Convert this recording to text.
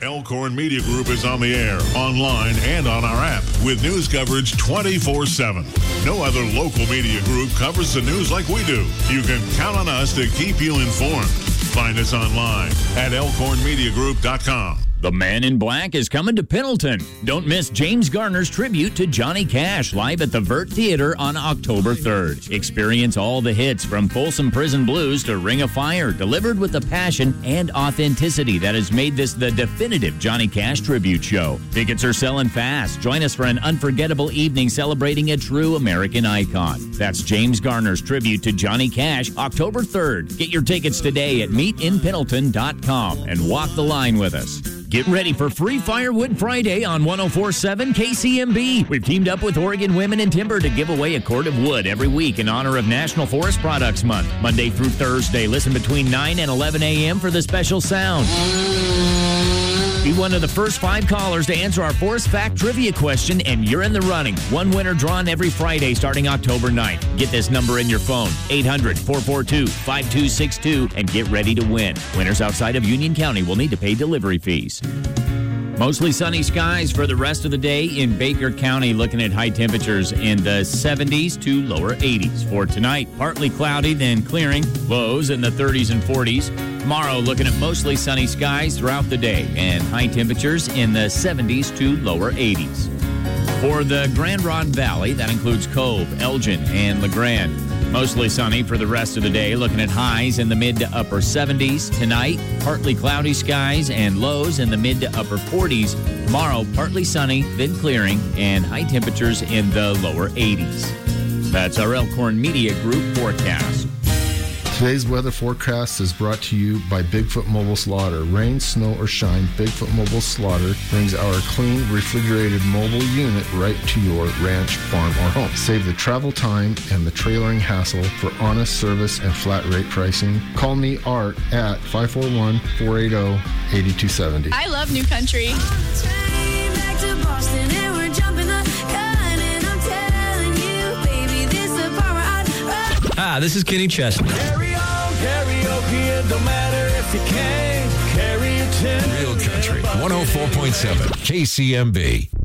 Elkhorn Media Group is on the air, online, and on our app with news coverage 24/7. No other local media group covers the news like we do. You can count on us to keep you informed. Find us online at elkhornmediagroup.com. The Man in Black is coming to Pendleton. Don't miss James Garner's tribute to Johnny Cash live at the Vert Theater on October 3rd. Experience all the hits from Folsom Prison Blues to Ring of Fire, delivered with the passion and authenticity that has made this the definitive Johnny Cash tribute show. Tickets are selling fast. Join us for an unforgettable evening celebrating a true American icon. That's James Garner's tribute to Johnny Cash, October 3rd. Get your tickets today at meetinpendleton.com and walk the line with us. Get ready for Free Firewood Friday on 104.7 KCMB. We've teamed up with Oregon Women in Timber to give away a cord of wood every week in honor of National Forest Products Month. Monday through Thursday, listen between 9 and 11 a.m. for the special sound. Be one of the first 5 callers to answer our Forest Fact Trivia question, and you're in the running. One winner drawn every Friday starting October 9th. Get this number in your phone, 800-442-5262, and get ready to win. Winners outside of Union County will need to pay delivery fees. Mostly sunny skies for the rest of the day in Baker County, looking at high temperatures in the 70s to lower 80s. For tonight, partly cloudy, then clearing, lows in the 30s and 40s. Tomorrow, looking at mostly sunny skies throughout the day and high temperatures in the 70s to lower 80s. For the Grand Ronde Valley, that includes Cove, Elgin, and LeGrand. Mostly sunny for the rest of the day, looking at highs in the mid to upper 70s. Tonight, partly cloudy skies and lows in the mid to upper 40s. Tomorrow, partly sunny, then clearing, and high temperatures in the lower 80s. That's our Elkhorn Media Group forecast. Today's weather forecast is brought to you by Bigfoot Mobile Slaughter. Rain, snow, or shine, Bigfoot Mobile Slaughter brings our clean, refrigerated mobile unit right to your ranch, farm, or home. Save the travel time and the trailering hassle for honest service and flat rate pricing. Call me, Art, at 541-480-8270. I love New Country. Hi, this is Kenny Chesney. Carry on, karaoke, it don't matter if you can't carry a tune. Real Country, 104.7 KCMB.